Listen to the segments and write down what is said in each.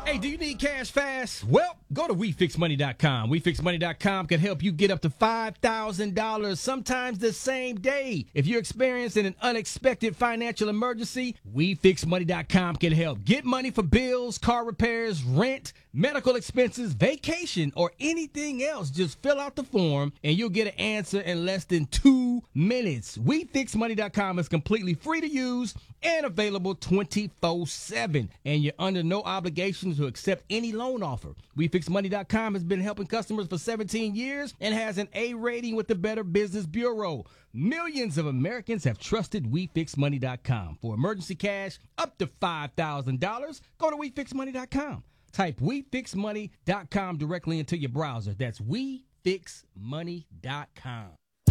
Hey, do you need cash fast? Well, go to WeFixMoney.com. WeFixMoney.com can help you get up to $5,000, sometimes the same day. If you're experiencing an unexpected financial emergency, WeFixMoney.com can help. Get money for bills, car repairs, rent, medical expenses, vacation, or anything else. Just fill out the form and you'll get an answer in less than 2 minutes. WeFixMoney.com is completely free to use and available 24/7. And you're under no obligation to accept any loan offer. WeFixMoney.com has been helping customers for 17 years and has an A rating with the Better Business Bureau. Millions of Americans have trusted WeFixMoney.com. For emergency cash up to $5,000, go to WeFixMoney.com. Type WeFixMoney.com directly into your browser. That's WeFixMoney.com.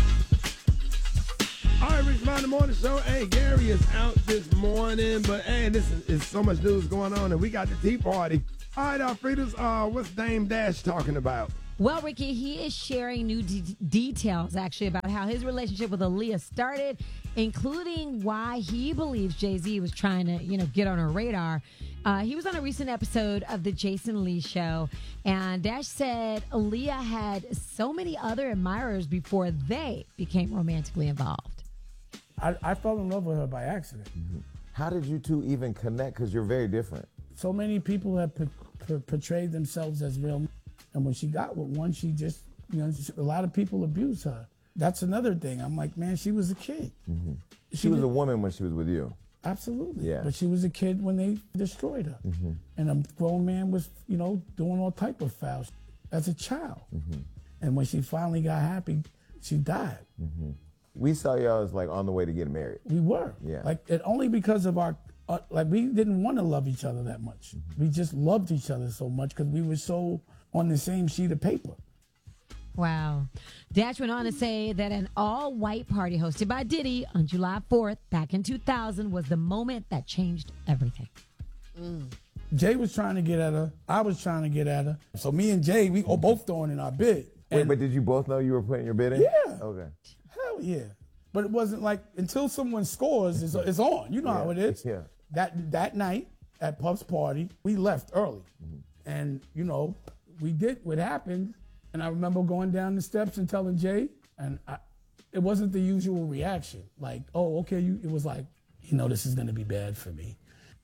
All right, Rich Mountain Morning Show. Hey, Gary is out this morning, but hey, this is so much news going on, and we got the Tea Party. All right, Alfreda's, what's Dame Dash talking about? Well, Ricky, he is sharing new details, actually, about how his relationship with Aaliyah started, including why he believes Jay-Z was trying to, get on her radar. He was on a recent episode of The Jason Lee Show, and Dash said Aaliyah had so many other admirers before they became romantically involved. I fell in love with her by accident. Mm-hmm. How did you two even connect? Because you're very different. So many people have portrayed themselves as real, and when she got with one, she just, a lot of people abused her. That's another thing. I'm like, man, she was a kid. Mm-hmm. She was a woman when she was with you. Absolutely. Yeah. But she was a kid when they destroyed her. Mm-hmm. And a grown man was, doing all type of foul shit as a child. Mm-hmm. And when she finally got happy, she died. Mm-hmm. We saw y'all as like on the way to get married. We were. Yeah. Only because of our, we didn't want to love each other that much. Mm-hmm. We just loved each other so much because we were so on the same sheet of paper. Wow. Dash went on to say that an all-white party hosted by Diddy on July 4th back in 2000 was the moment that changed everything. Jay was trying to get at her. I was trying to get at her. So me and Jay, we were both throwing in our bid. Wait, but did you both know you were putting your bid in? Yeah. Okay. Hell yeah. But it wasn't like until someone scores, it's on. You know how it is. Yeah. That night at Puff's party, we left early. Mm-hmm. And, we did what happened. And I remember going down the steps and telling Jay, and it wasn't the usual reaction. Like, oh, okay. It was like, this is going to be bad for me.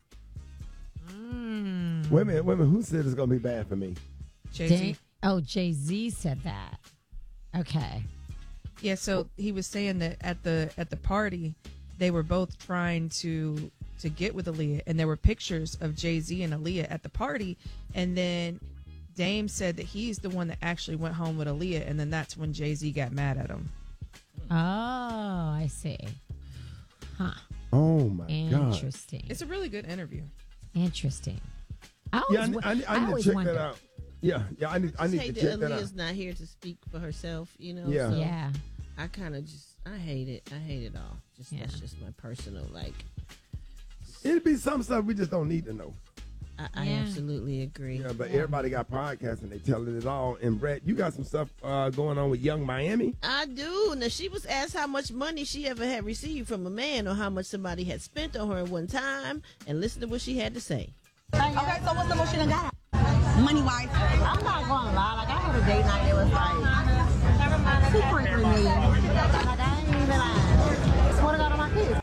Wait a minute. Who said it's going to be bad for me? Jay-Z. Jay-Z said that. Okay. Yeah, so he was saying that at the party, they were both trying to get with Aaliyah, and there were pictures of Jay-Z and Aaliyah at the party, and then Dame said that he's the one that actually went home with Aaliyah, and then that's when Jay-Z got mad at him. Oh, I see. Huh. Oh, my God. Interesting. It's a really good interview. Interesting. I need to check that out. Yeah, I need to check that out. Aaliyah's not here to speak for herself, Yeah. So Yeah. I kind of I hate it. I hate it all. That's just my personal, It'd be some stuff we just don't need to know. I absolutely agree. Yeah, but everybody got podcasts and they telling it all. And Brett, you got some stuff going on with Young Miami? I do. Now, she was asked how much money she ever had received from a man or how much somebody had spent on her at one time, and listen to what she had to say. Okay, so what's the most she done got? Money-wise? I'm not going to lie. I had a date night that was $2.3 million. I ain't even lying. Swear to God on my kids.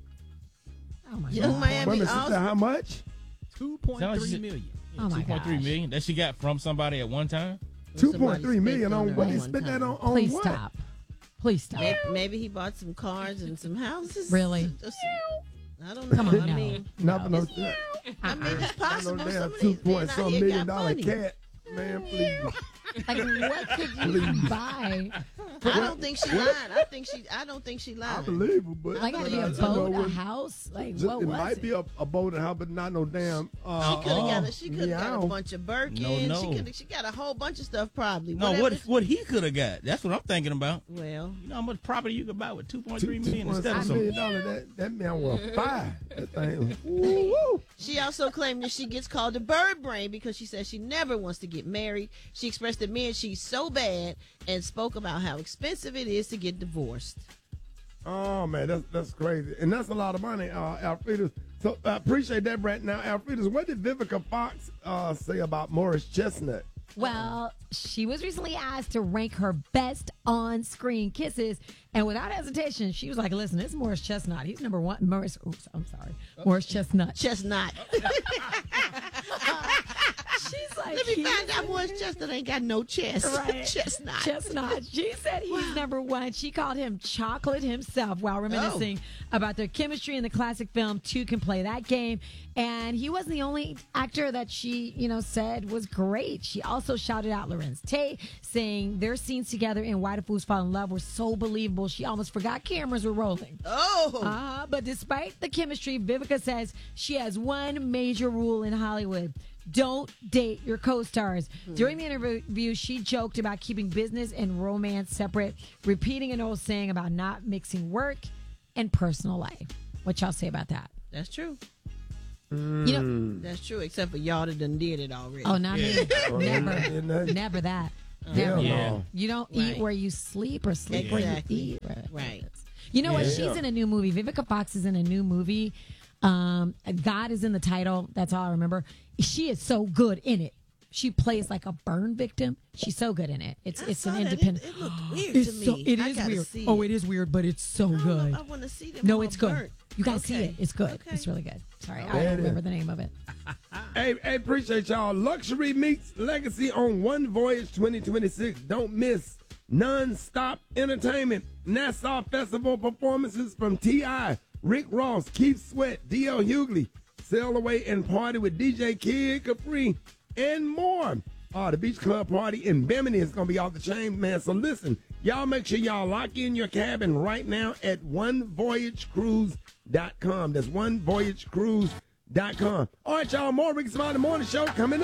Oh, my Young God. Miami Sister, also. how much? $2.3 million. Oh, my $2.3 gosh. million that she got from somebody at one time. $2.3 million on what? They one spent that time. on Please what? stop. Please stop. Maybe he bought some cars and some houses. Really? I don't know. Come on, I no. mean, Nothing on it's possible. no damn Some of these men out $2.some here million got money. cat. Man, please. Like, what could you buy? I don't think she lied. I don't think she lied. I believe her, but Like, gotta be a boat, a house? Like, what it was might it? be a boat and house, but not no damn. She could have got a bunch of Birkins. No. She got a whole bunch of stuff probably. No, Whatever. what he could have got. That's what I'm thinking about. Well, You know how much property you could buy with $2.3 million instead of $2.3 some. million. That man was fire. That thing. Woo. she also claimed that she gets called a bird brain because she says she never wants to get married. She expressed that men she's so bad and spoke about how expensive it is to get divorced. Oh man, that's crazy, and that's a lot of money. Alfredo, So I appreciate that, Brett. Now, Alfredas, what did Vivica Fox say about Morris Chestnut? Well, she was recently asked to rank her best on-screen kisses, and without hesitation, she was like, "Listen, it's Morris Chestnut. He's number one." Morris Chestnut. Chestnut. She's like, Let me find out Morris Chestnut ain't got no chest. Right. Chestnut. She said he's number one. She called him chocolate himself while reminiscing about their chemistry in the classic film Two Can Play That Game. And he wasn't the only actor that she, said was great. She also shouted out Lorenz Tate, saying their scenes together in Why Do Fools Fall in Love were so believable. She almost forgot cameras were rolling. But despite the chemistry, Vivica says she has one major rule in Hollywood. Don't date your co-stars. During the interview, she joked about keeping business and romance separate, repeating an old saying about not mixing work and personal life. What y'all say about that? That's true. That's true, except for y'all that done did it already. Oh, not me. Never that. Never. No. You don't eat where you sleep or sleep where you eat. Right. You know what? She's in a new movie. Vivica Fox is in a new movie. God is in the title. That's all I remember. She is so good in it. She plays like a burn victim. She's so good in it. It's an independent. It looked weird to me. It is weird. Oh, it is weird, but it's so good. I want to see them. No, all it's good. burnt. You gotta see it. It's good. Okay. It's really good. Sorry, I There don't it remember is. the name of it. Hey, appreciate y'all. Luxury meets legacy on One Voyage 2026. Don't miss non-stop entertainment. Nassau Festival performances from T.I., Rick Ross, Keith Sweat, D.L. Hughley. Sail away and party with DJ Kid Capri and more. The Beach Club party in Bimini is going to be off the chain, man. So listen, y'all make sure y'all lock in your cabin right now at onevoyagecruise.com. That's onevoyagecruise.com. All right, y'all, more Rick Smiley Morning Show coming up.